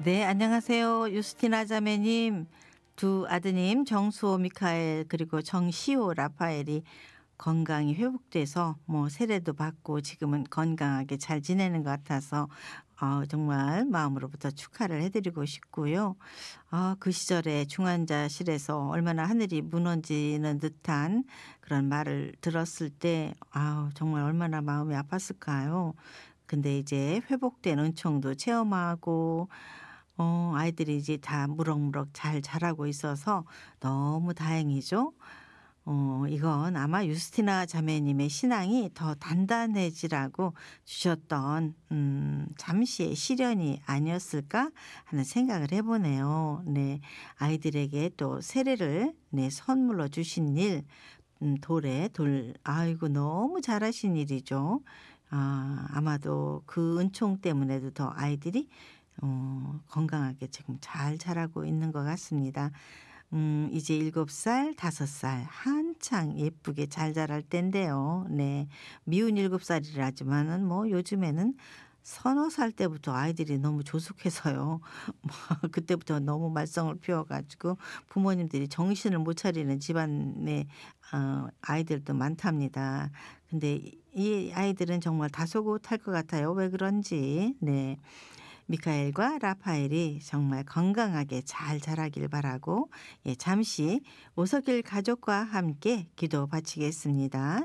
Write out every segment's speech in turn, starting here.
네, 안녕하세요. 유스티나 자매님. 두 아드님 정수호 미카엘 그리고 정시호 라파엘이 건강이 회복돼서 뭐 세례도 받고 지금은 건강하게 잘 지내는 것 같아서 정말 마음으로부터 축하를 해 드리고 싶고요. 그 시절에 중환자실에서 얼마나 하늘이 무너지는 듯한 그런 말을 들었을 때 정말 얼마나 마음이 아팠을까요. 근데 이제 회복된 은총도 체험하고 아이들이 이제 다 무럭무럭 잘 자라고 있어서 너무 다행이죠. 이건 아마 유스티나 자매님의 신앙이 더 단단해지라고 주셨던 잠시의 시련이 아니었을까 하는 생각을 해 보네요. 네. 아이들에게 또 세례를 선물로 주신 일 돌에 돌 아이고 너무 잘하신 일이죠. 아마도 그 은총 때문에도 더 아이들이 건강하게 지금 잘 자라고 있는 것 같습니다. 이제 7살, 5살 한창 예쁘게 잘 자랄 때인데요. 네. 미운 7살이라지만은 뭐 요즘에는 서너 살 때부터 아이들이 너무 조숙해서요. 뭐 그때부터 너무 말썽을 피워 가지고 부모님들이 정신을 못 차리는 집안의 아이들도 많답니다. 근데 이 아이들은 정말 다소곳할 것 같아요. 왜 그런지. 네. 미카엘과 라파엘이 정말 건강하게 잘 자라길 바라고 잠시 오석일 가족과 함께 기도 바치겠습니다.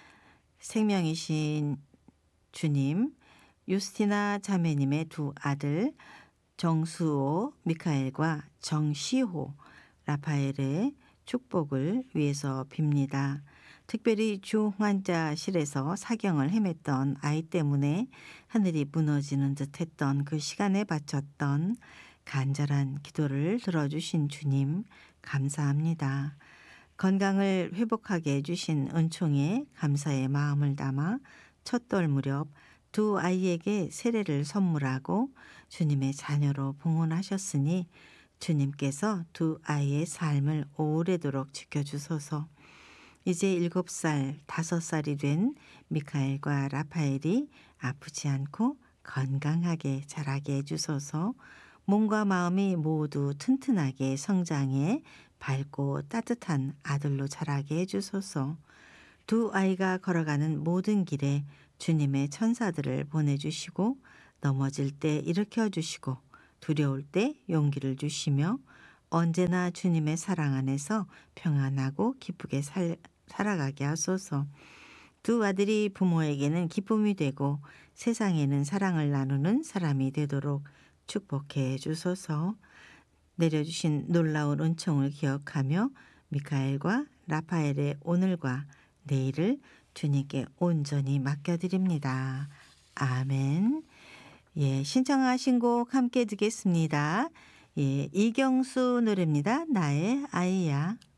생명이신 주님, 유스티나 자매님의 두 아들 정수호 미카엘과 정시호 라파엘의 축복을 위해서 빕니다. 특별히 중환자실에서 사경을 헤맸던 아이 때문에 하늘이 무너지는 듯했던 그 시간에 바쳤던 간절한 기도를 들어주신 주님 감사합니다. 건강을 회복하게 해주신 은총에 감사의 마음을 담아 첫돌 무렵 두 아이에게 세례를 선물하고 주님의 자녀로 봉헌하셨으니 주님께서 두 아이의 삶을 오래도록 지켜주소서. 이제 7살, 5살이 된 미카엘과 라파엘이 아프지 않고 건강하게 자라게 해주소서. 몸과 마음이 모두 튼튼하게 성장해 밝고 따뜻한 아들로 자라게 해주소서. 두 아이가 걸어가는 모든 길에 주님의 천사들을 보내주시고 넘어질 때 일으켜 주시고 두려울 때 용기를 주시며 언제나 주님의 사랑 안에서 평안하고 기쁘게 살아가게 하소서. 두 아들이 부모에게는 기쁨이 되고 세상에는 사랑을 나누는 사람이 되도록 축복해 주소서. 내려주신 놀라운 은총을 기억하며 미카엘과 라파엘의 오늘과 내일을 주님께 온전히 맡겨드립니다. 아멘. 신청하신 곡 함께 듣겠습니다. 이경수 노래입니다. 나의 아이야.